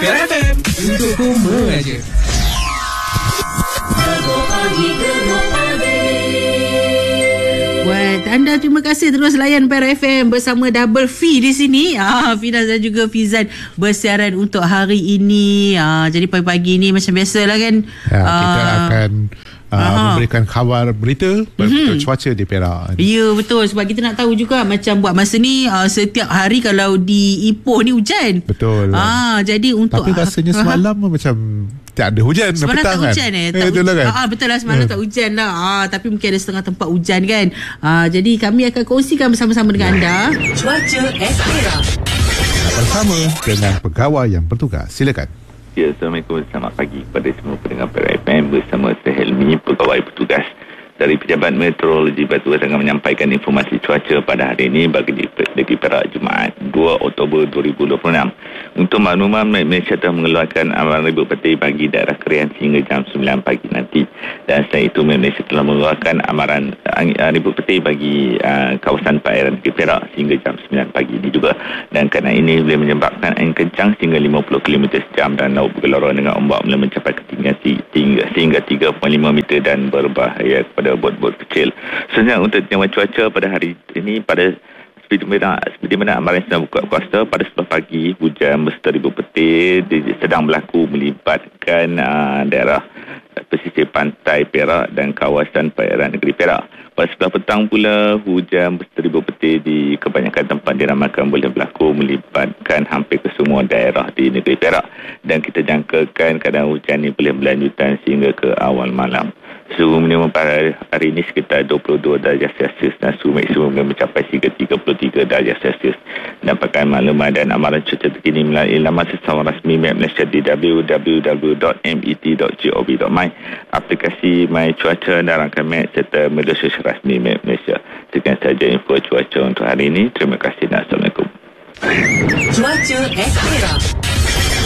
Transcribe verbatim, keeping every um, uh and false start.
Inspire F M untuk Kuma aja. Buat anda, terima kasih terus layan Inspire F M bersama Double Fee di sini. Ah, Finas dan juga Fizan bersiaran untuk hari ini. Ah, jadi pagi-pagi ni macam biasalah kan. Ya, kita Ah, akan uh, memberikan khabar berita Mhm. berita cuaca di Perak. Ya, betul. Sebab kita nak tahu juga macam buat masa ni uh, setiap hari kalau di Ipoh ni hujan. Betul. Ah, jadi untuk Tapi rasanya semalam macam tak ada hujan. Semalam tak petangan. hujan eh, eh tak betul hujan. lah kan? Ah, betul lah semalam Eh. tak hujan lah. Ah, tapi mungkin ada setengah tempat hujan kan. Ah, jadi kami akan kongsikan bersama-sama dengan anda. Cuaca Espera. Bersama dengan pegawai yang bertugas. Silakan. Ya, Assalamualaikum. Selamat pagi kepada semua pendengar P R F M bersama saya Helmi, pegawai petugas dari Pejabat Meteorologi Batu Air akan menyampaikan informasi cuaca pada hari ini bagi negeri Perak Jumaat dua Oktober dua ribu dua puluh enam. Untuk makluman, Malaysia telah mengeluarkan amaran ribut petir bagi daerah Krian sehingga jam sembilan pagi nanti. Dan selain itu, Malaysia telah mengeluarkan amaran uh, ribut petir bagi uh, kawasan perairan negeri Perak sehingga jam sembilan pagi ini juga. Dan kerana ini boleh menyebabkan angin kencang sehingga lima puluh kilometer sejam dan laut bergelora dengan ombak boleh mencapai ketinggian sehingga, sehingga tiga perpuluhan lima meter dan berbahaya kepada bot-bot kecil. Sebenarnya untuk jangkaan cuaca pada hari ini, pada seperti mana, seperti mana amaran sedang buka kuasa pada sebelah pagi, hujan berserta ribut petir sedang berlaku melibatkan uh, daerah pesisir pantai Perak dan kawasan perairan negeri Perak. Pada sebelah petang pula, hujan berserta ribut petir di kebanyakan tempat diramakan boleh berlaku melibatkan hampir ke semua daerah di negeri Perak. Dan kita jangkakan keadaan hujan ini boleh berlanjutan sehingga ke awal malam. Suhu minimum pada hari ini sekitar dua puluh dua darjah Celsius dan suhu maksimum boleh mencapai hingga tiga puluh tiga darjah Celsius. Dapatkan maklumat dan amaran cuaca terkini melalui laman sesama rasmi Met Malaysia di w w w dot met dot gov dot my, aplikasi My Cuaca dan rangkaian Met serta media sosial rasmi Met Malaysia. Sekian sahaja info cuaca untuk hari ini. Terima kasih dan Assalamualaikum. Cuaca Espera.